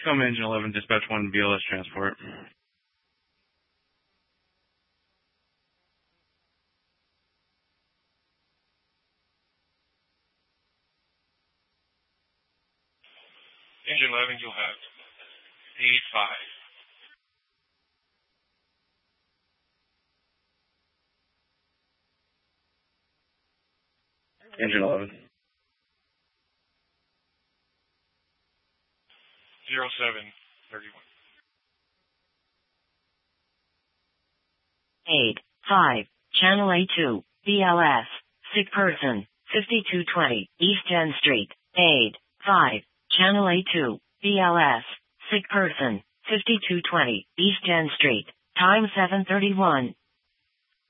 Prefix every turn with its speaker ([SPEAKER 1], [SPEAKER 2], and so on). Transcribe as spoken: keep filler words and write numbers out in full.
[SPEAKER 1] Tacoma Engine eleven, dispatch one, B L S transport.
[SPEAKER 2] Engine eleven, you'll have eighty-five.
[SPEAKER 1] Engine eleven.
[SPEAKER 2] Zero seven thirty-one.
[SPEAKER 3] eight, five, Channel A two, B L S, sick person, fifty-two twenty, East End Street, eight, five, Channel A two, B L S, sick person, fifty-two twenty, East End Street, time seven thirty-one.